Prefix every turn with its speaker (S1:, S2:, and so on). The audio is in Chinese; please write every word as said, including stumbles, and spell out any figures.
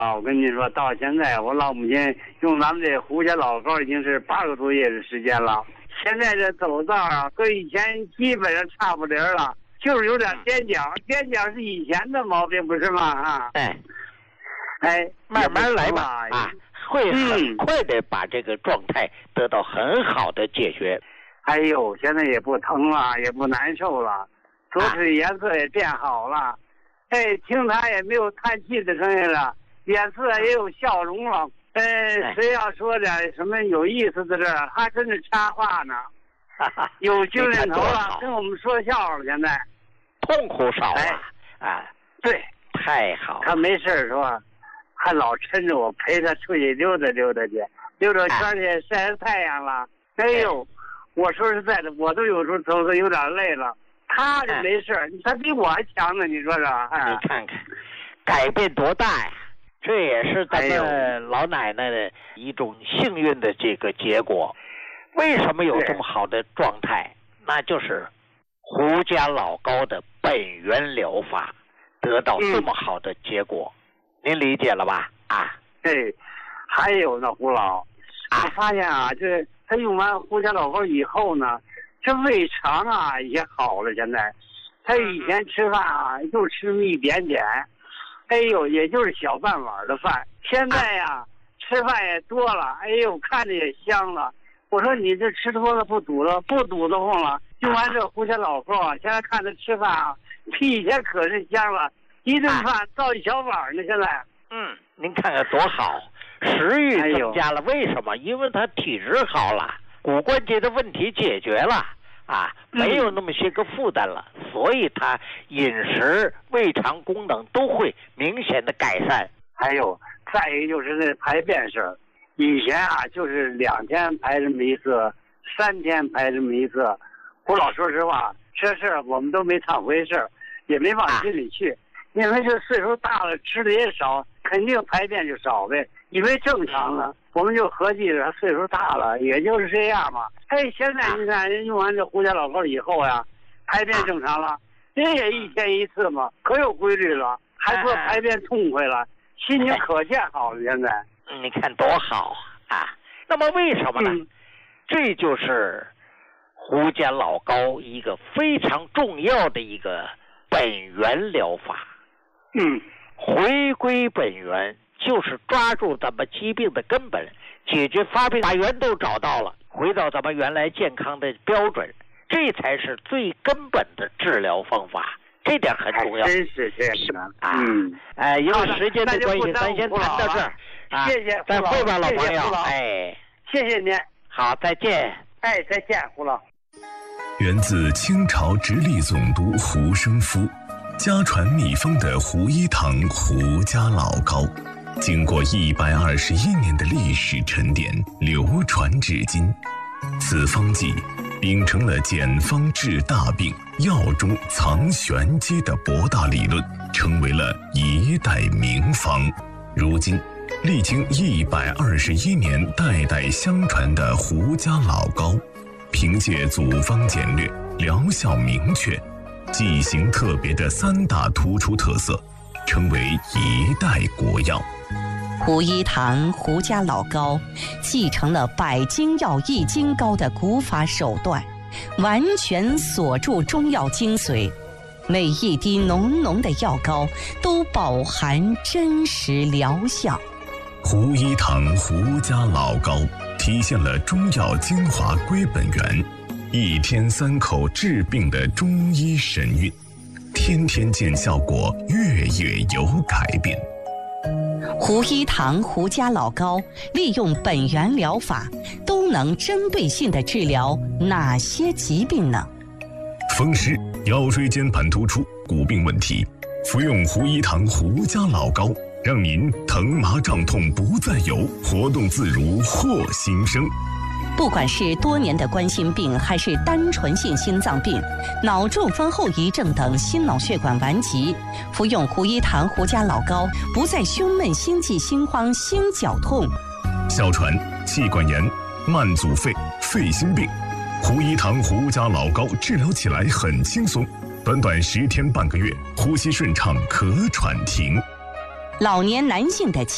S1: 啊，我跟你说，到现在我老母亲用咱们这胡家老膏已经是八个多月的时间了。现在这走道啊，跟以前基本上差不离了，就是有点踮脚。踮脚是以前的毛病，不是吗？啊，
S2: 哎，
S1: 哎，
S2: 慢慢来吧，啊，会很快的把这个状态得到很好的解决。
S1: 哎呦，现在也不疼了，也不难受了，左腿颜色也变好了。啊，哎，听他也没有叹气的声音了，脸色也有笑容了。呃，谁要说点什么有意思的事儿，还跟着插话呢。有精神头了，跟我们说笑了。现在
S2: 痛苦少了。
S1: 哎，
S2: 啊，
S1: 对，
S2: 太好了。
S1: 他没事是吧？还老抻着我陪他出去溜达溜达去，溜达圈去晒晒太阳了。哎呦，我说实在的，我都有时候走的有点累了。他就没事，他比我还强呢，你说说。
S2: 哎，你看看，改变多大呀！这也是咱们老奶奶的一种幸运的这个结果。为什么有这么好的状态？那就是胡家老膏的本源疗法得到这么好的结果。嗯，您理解了吧？啊，
S1: 对。还有呢，胡老，我发现啊，这他用完胡家老膏以后呢，这胃肠啊也好了。现在他以前吃饭啊就吃那么一点点，哎呦，也就是小半碗的饭。现在呀，啊，吃饭也多了，哎呦，看着也香了。我说你这吃多了不堵了，不堵得慌了。用完这胡家老膏啊，现在看他吃饭啊，比以前可是香了，一顿饭倒一小碗呢。现在，
S2: 嗯，您看看多好，食欲增加了。哎，为什么？因为他体质好了，骨关节的问题解决了。啊，没有那么些个负担了，嗯，所以他饮食、胃肠功能都会明显的改善。
S1: 还有，再一个就是那排便事儿，以前啊就是两天排这么一次，三天排这么一次。我老说实话，这事儿我们都没当回事儿，也没往心里去，啊，因为这岁数大了，吃的也少，肯定排便就少呗，以为正常了。我们就合计着岁数大了，也就是这样嘛。哎，现在你看人用完这胡家老膏以后呀，排便正常了，这也一天一次嘛，可有规律了，还说排便痛快了，心情可见好了。现在，
S2: 你看多好啊！那么为什么呢？嗯，这就是胡家老膏一个非常重要的一个本源疗法。
S1: 嗯，
S2: 回归本源。就是抓住咱们疾病的根本，解决发病，把源头找到了，回到咱们原来健康的标准，这才是最根本的治疗方法，这点很重要。
S1: 真是这样啊！
S2: 嗯，哎，因为时间的关系，咱先谈到这儿。
S1: 啊，谢谢，
S2: 再会吧，老朋友。
S1: 哎，谢谢您。
S2: 好，再见。
S1: 哎，再见，胡老。
S3: 源自清朝直隶总督胡生夫，家传秘方的胡一堂胡家老膏。经过一百二十一年的历史沉淀，流传至今。此方剂秉承了简方治大病、药中藏玄机的博大理论，成为了一代名方。如今，历经一百二十一年代代相传的胡家老膏，凭借组方简略、疗效明确、剂型特别的三大突出特色，成为一代国药。
S4: 胡一堂胡家老膏继承了百金药易筋膏的古法手段，完全锁住中药精髓，每一滴浓浓的药膏都饱含真实疗效。
S3: 胡一堂胡家老膏体现了中药精华归本源，一天三口治病的中医神韵，天天见效果，月月有改变。
S4: 胡一堂胡家老膏利用本源疗法，都能针对性地治疗哪些疾病呢？
S3: 风湿、腰椎间盘突出、骨病问题，服用胡一堂胡家老膏，让您疼麻胀痛不再有，活动自如获新生。
S4: 不管是多年的冠心病，还是单纯性心脏病、脑中风后遗症等心脑血管顽疾，服用胡一堂胡家老膏，不再胸闷、心悸、心慌、心绞痛。
S3: 哮喘、气管炎、慢阻肺、肺心病，胡一堂胡家老膏治疗起来很轻松，短短十天半个月，呼吸顺畅，咳喘停。
S4: 老年男性的